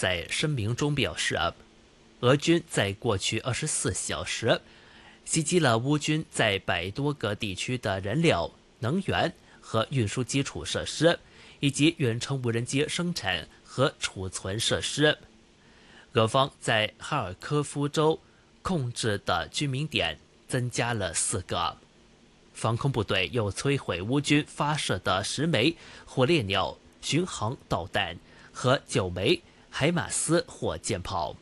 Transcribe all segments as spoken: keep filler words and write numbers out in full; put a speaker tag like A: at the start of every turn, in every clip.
A: 在声明中表示，俄军在过去二十四小时袭击了乌军在百多个地区的燃料、能源和运输基础设施，以及远程无人机生产和储存设施。俄方在哈尔科夫州控制的居民点增加了四个。防空部队又摧毁乌军发射的十枚火烈鸟巡航导弹和九枚海马斯火箭炮。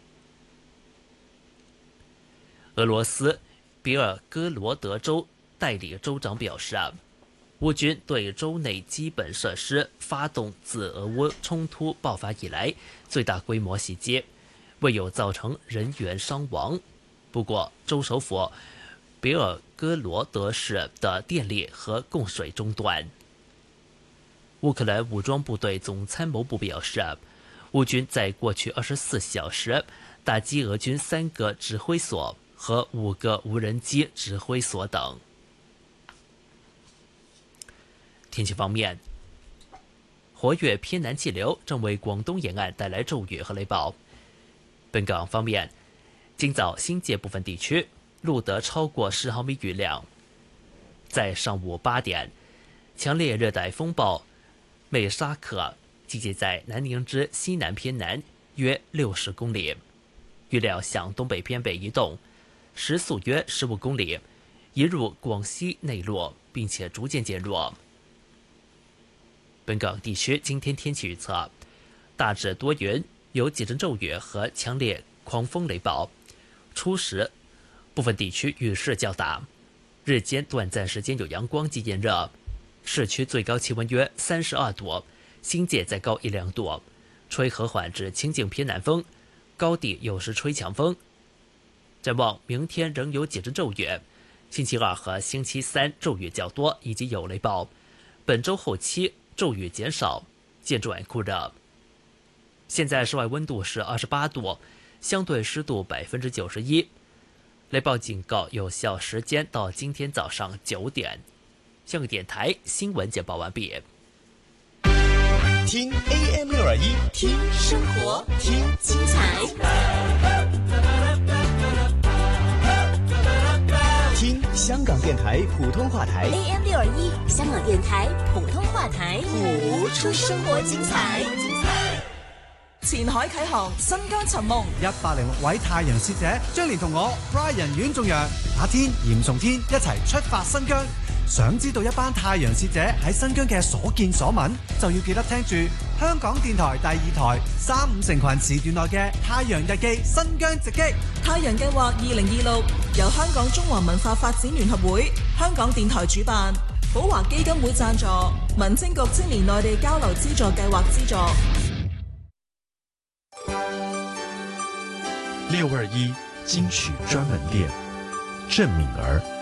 A: 俄罗斯比尔哥罗德州代理州长表示，乌军对州内基本设施发动自俄乌冲突爆发以来最大规模袭击，未有造成人员伤亡。不过，州首府比尔哥罗德市的电力和供水中断。乌克兰武装部队总参谋部表示，乌军在过去二十四小时打击俄军三个指挥所和五个无人机指挥所等。天气方面，活跃偏南气流正为广东沿岸带来骤雨和雷暴。本港方面，今早新界部分地区录得超过十毫米雨量。在上午八点，强烈热带风暴美沙克集结在南宁之西南偏南约六十公里，预料向东北偏北移动，时速约十五公里，移入广西内陆，并且逐渐减弱。本港地区今天天气预测，大致多云，有几阵骤雨和强烈狂风雷暴，初时部分地区雨势较大，日间短暂时间有阳光及炎热，市区最高气温约三十二度，新界再高一两度，吹和缓至清劲偏南风，高地有时吹强风。展望明天仍有几阵骤雨，星期二和星期三骤雨较多以及有雷暴，本周后期骤雨减少，渐转酷热。现在室外温度是二十八度，相对湿度百分之九十一。雷暴警告有效时间到今天早上九点。香港电台新闻简报完毕。
B: 听 A M 六二一，
C: 听生活，听精彩，
B: 听香港電台普通話台
C: A M 六二一香港電台普通話台，
B: 谱
C: 出生活精彩。
D: 前海啟航，新疆尋夢，
E: 一百零六位太陽使者將連同我 Brian 阮仲陽、阿天、嚴崇天一齊出發新疆。想知道一班太陽使者喺新疆嘅所見所聞，就要記得聽住香港電台第二台三五成群時段內嘅《太陽日記新疆直擊》。
D: 太陽計劃二零二六由香港中華文化發展聯合會、香港電台主辦，寶華基金會贊助，民政局青年內地交流資助計劃資助。
F: 六二一金曲專門店，鄭敏兒。